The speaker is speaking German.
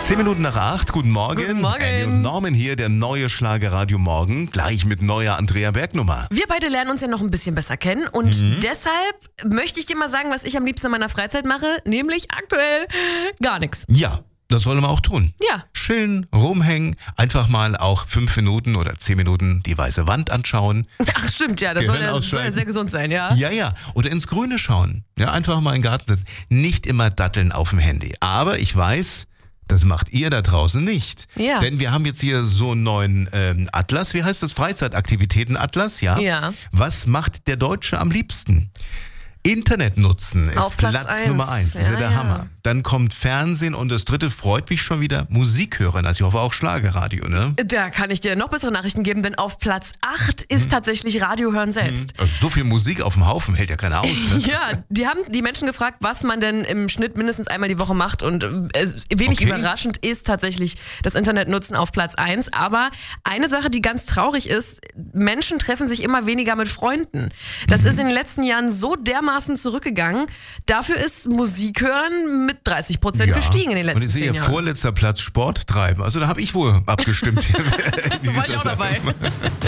10 Minuten nach 8, guten Morgen. Guten Morgen. Andy und Norman hier, der neue Schlagerradio Morgen, gleich mit neuer Andrea Berg-Nummer. Wir beide lernen uns ja noch ein bisschen besser kennen und deshalb möchte ich dir mal sagen, was ich am liebsten in meiner Freizeit mache, nämlich aktuell gar nichts. Ja, das sollen wir auch tun. Ja. Chillen, rumhängen, einfach mal auch 5 Minuten oder 10 Minuten die weiße Wand anschauen. Ach stimmt, ja, das soll ja sehr gesund sein, ja. Ja. Oder ins Grüne schauen. Ja, einfach mal in den Garten sitzen. Nicht immer datteln auf dem Handy. Aber ich weiß, das macht ihr da draußen nicht. Ja. Denn wir haben jetzt hier so einen neuen Atlas. Wie heißt das? Freizeitaktivitäten-Atlas, ja? Ja. Was macht der Deutsche am liebsten? Internet nutzen ist Auf Platz Platz Nummer 1. Das ist ja der Hammer. Dann kommt Fernsehen und das dritte freut mich schon wieder, Musik hören. Also ich hoffe auch Schlagerradio, ne? Da kann ich dir noch bessere Nachrichten geben, denn auf Platz 8 ist tatsächlich Radio hören selbst. Also so viel Musik auf dem Haufen hält ja keiner aus, ne? Ja, die haben die Menschen gefragt, was man denn im Schnitt mindestens einmal die Woche macht und wenig überraschend ist tatsächlich das Internetnutzen auf Platz 1. Aber eine Sache, die ganz traurig ist, Menschen treffen sich immer weniger mit Freunden. Das ist in den letzten Jahren so dermaßen zurückgegangen. Dafür ist Musik hören mit 30% gestiegen in den letzten 10 Jahren. Und ich sehe hier vorletzter Platz Sport treiben. Also da habe ich wohl abgestimmt. War ich auch dabei.